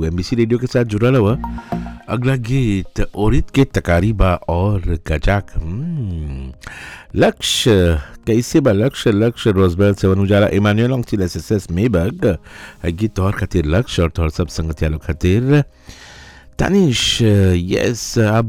तू MBC radio के साथ जुड़ल हुआ। अगला गीत औरत के तकारीबा और गजाक लक्ष्य कैसे बा लक्ष्य लक्ष्य रोजबेल सेवन उजाला इमानुएल ऑक्सिल एसएसएस मेबग गीत तोहर खातिर लक्ष्य और तोहर सब संगतिया लोग खातिर तानिश। यस अब